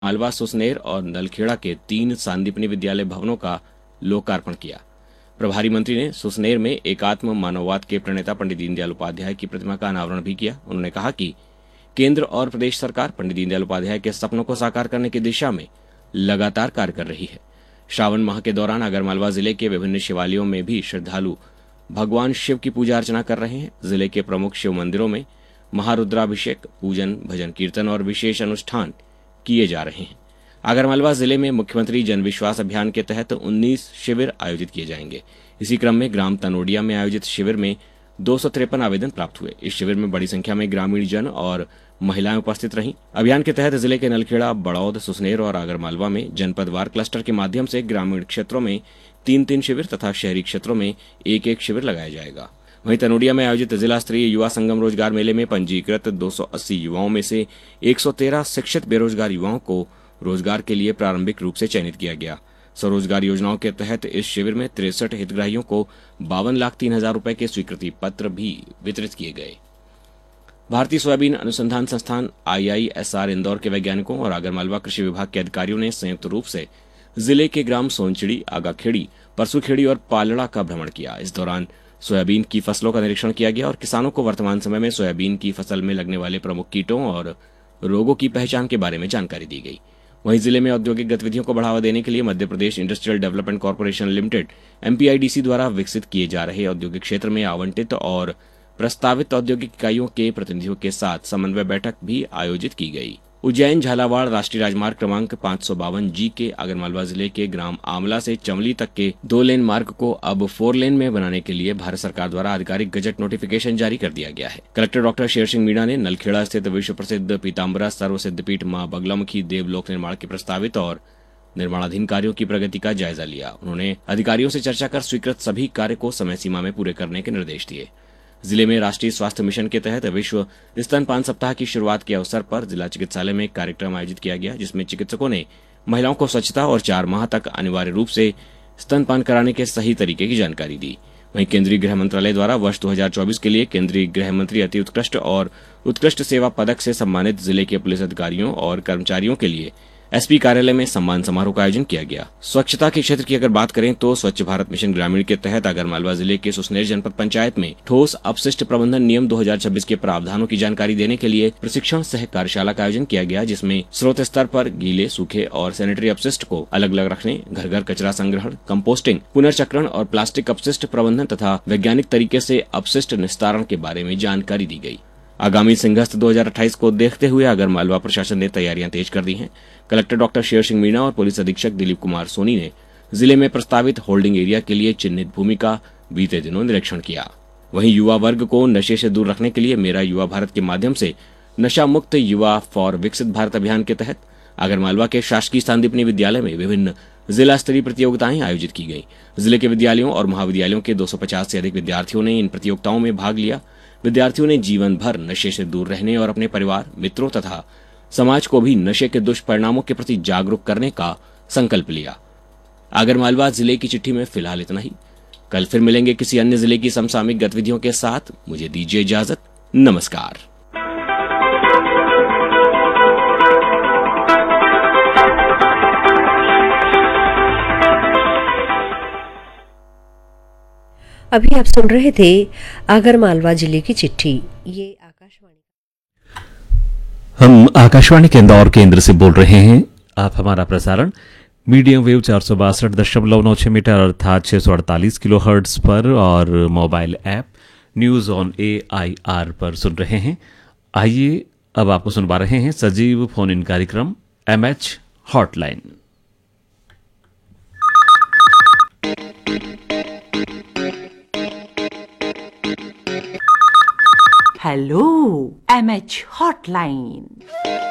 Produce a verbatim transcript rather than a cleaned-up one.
मालवा, सुसनेर और नलखेड़ा के तीन सांदीपनी विद्यालय भवनों का लोकार्पण किया। प्रभारी मंत्री ने सुसनेर में एकात्म मानववाद के प्रणेता पंडित दीनदयाल उपाध्याय की प्रतिमा का अनावरण भी किया। उन्होंने कहा कि केंद्र और प्रदेश सरकार पंडित दीनदयाल उपाध्याय के सपनों को साकार करने की दिशा में लगातार कार्य कर रही है। श्रावण माह के दौरान आगरमालवा जिले के विभिन्न शिवालयों में भी श्रद्धालु भगवान शिव की पूजा अर्चना कर रहे हैं। जिले के प्रमुख शिव मंदिरों में महारुद्राभिषेक, पूजन, भजन कीर्तन और विशेष अनुष्ठान किए जा रहे हैं। आगरमालवा जिले में मुख्यमंत्री जन विश्वास अभियान के तहत उन्नीस शिविर आयोजित किए जाएंगे। इसी क्रम में ग्राम तनोडिया में आयोजित शिविर में दो सौ तिरपन आवेदन प्राप्त हुए। इस शिविर में बड़ी संख्या में ग्रामीण जन और महिलाएं उपस्थित रहीं। अभियान के तहत जिले के नलखेड़ा, बड़ौद, सुसनेर और आगरमालवा में जनपदवार क्लस्टर के माध्यम से ग्रामीण क्षेत्रों में तीन तीन शिविर तथा शहरी क्षेत्रों में एक एक शिविर लगाया जाएगा। वहीं तनोडिया में आयोजित जिला स्तरीय युवा संगम रोजगार मेले में पंजीकृत दो सौ अस्सी युवाओं में से एक सौ तेरह शिक्षित बेरोजगार युवाओं को रोजगार के लिए प्रारंभिक रूप से चयनित किया गया। स्वरोजगार योजनाओं के तहत इस शिविर में तिरसठ हितग्राहियों को बावन लाख तीन हजार रूपए के स्वीकृति पत्र भी वितरित किए गए। भारतीय सोयाबीन अनुसंधान संस्थान आई आई एस आर इंदौर के वैज्ञानिकों और आगरमालवा कृषि विभाग के अधिकारियों ने संयुक्त रूप से जिले के ग्राम सोनचिड़ी, आगाखेड़ी, परसुखेड़ी और पालड़ा का भ्रमण किया। इस दौरान सोयाबीन की फसलों का निरीक्षण किया गया और किसानों को वर्तमान समय में सोयाबीन की फसल में लगने वाले प्रमुख कीटों और रोगों की पहचान के बारे में जानकारी दी गई। वहीं जिले में औद्योगिक गतिविधियों को बढ़ावा देने के लिए Madhya Pradesh industrial development corporation limited M P I D C द्वारा विकसित किए जा रहे औद्योगिक क्षेत्र में आवंटित और प्रस्तावित औद्योगिक इकाइयों के प्रतिनिधियों के साथ समन्वय बैठक भी आयोजित की गई। उज्जैन झालावाड़ राष्ट्रीय राजमार्ग क्रमांक पाँच सौ बावन जी के आगरमालवा जिले के ग्राम आमला से चमली तक के दो लेन मार्ग को अब फोर लेन में बनाने के लिए भारत सरकार द्वारा आधिकारिक गजट नोटिफिकेशन जारी कर दिया गया है। कलेक्टर डॉक्टर शेर सिंह मीणा ने नलखेड़ा स्थित विश्व प्रसिद्ध पीताम्बरा सर्व सिद्धपीठ मां बगलामुखी देवलोक निर्माण के प्रस्तावित और निर्माणाधीन कार्यों की प्रगति का जायजा लिया। उन्होंने अधिकारियों से चर्चा कर स्वीकृत सभी कार्य को समय सीमा में पूरे करने के निर्देश दिए। जिले में राष्ट्रीय स्वास्थ्य मिशन के तहत विश्व स्तनपान सप्ताह की शुरुआत के अवसर पर जिला चिकित्सालय में एक कार्यक्रम आयोजित किया गया, जिसमें चिकित्सकों ने महिलाओं को स्वच्छता और चार माह तक अनिवार्य रूप से स्तनपान कराने के सही तरीके की जानकारी दी। वहीं केंद्रीय गृह मंत्रालय द्वारा वर्ष दो हजार चौबीस के लिए केंद्रीय गृह मंत्री अति उत्कृष्ट और उत्कृष्ट सेवा पदक से सम्मानित जिले के पुलिस अधिकारियों और कर्मचारियों के लिए एस पी कार्यालय में सम्मान समारोह का आयोजन किया गया। स्वच्छता के क्षेत्र की अगर बात करें तो स्वच्छ भारत मिशन ग्रामीण के तहत आगरमालवा जिले के सुसनेर जनपद पंचायत में ठोस अपशिष्ट प्रबंधन नियम दो हजार छब्बीस के प्रावधानों की जानकारी देने के लिए प्रशिक्षण सह कार्यशाला का आयोजन किया गया, जिसमें स्रोत स्तर पर गीले, सूखे और सैनिटरी अपशिष्ट को अलग अलग रखने, घर घर कचरा संग्रहण, कंपोस्टिंग, पुनर्चक्रण और प्लास्टिक अपशिष्ट प्रबंधन तथा वैज्ञानिक तरीके से अपशिष्ट निस्तारण के बारे में जानकारी दी गई। आगामी सिंहस्थ दो हजार अट्ठाईस को देखते हुए आगरमालवा प्रशासन ने तैयारियां तेज कर दी हैं। कलेक्टर डॉक्टर शेर सिंह मीणा और पुलिस अधीक्षक दिलीप कुमार सोनी ने जिले में प्रस्तावित होल्डिंग एरिया के लिए चिन्हित भूमि का बीते दिनों निरीक्षण किया। वहीं युवा वर्ग को नशे से दूर रखने के लिए मेरा युवा भारत के माध्यम से नशा मुक्त युवा फॉर विकसित भारत अभियान के तहत आगरमालवा के शासकीय सांदीपनी विद्यालय में विभिन्न जिला स्तरीय प्रतियोगिताएं आयोजित की गई। जिले के विद्यालयों और महाविद्यालयों के दो सौ पचास से अधिक विद्यार्थियों ने इन प्रतियोगिताओं में भाग लिया। विद्यार्थियों ने जीवन भर नशे से दूर रहने और अपने परिवार, मित्रों तथा समाज को भी नशे के दुष्परिणामों के प्रति जागरूक करने का संकल्प लिया। आगरमालवा जिले की चिट्ठी में फिलहाल इतना ही। कल फिर मिलेंगे किसी अन्य जिले की समसामयिक गतिविधियों के साथ। मुझे दीजिए इजाजत। नमस्कार। अभी आप सुन रहे थे आगरमालवा जिले की चिट्ठी। ये आकाशवाणी हम आकाशवाणी के इंदौर केंद्र से बोल रहे हैं। आप हमारा प्रसारण मीडियम वेव चार सौ बासठ दशमलव नौ छह मीटर अर्थात छह सौ अड़तालीस किलो हर्ट्ज पर और mobile app news on A I R पर सुन रहे हैं। आइए अब आपको सुनवा रहे हैं सजीव फोन इन कार्यक्रम M H hotline. Hello M H hotline.